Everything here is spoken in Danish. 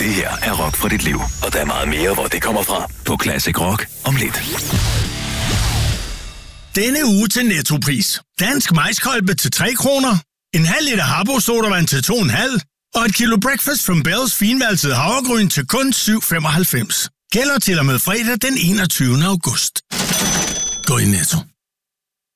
Det her er rock for dit liv, og der er meget mere, hvor det kommer fra på Classic Rock om lidt. Denne uge til Nettopris. Dansk majskolbe til 3 kroner. En halv liter Habbo sodavand til 2,5. Og et kilo Breakfast from Bells finvalset havregryn til kun 7,95. Gælder til og med fredag den 21. august. Gå i Netto.